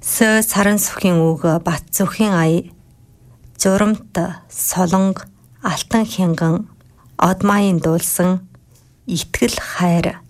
Сөө саран сүхийн үг бат зүхийн ая, журамт солонг алтан хянган, одмаийн дуулсан итгэл хайр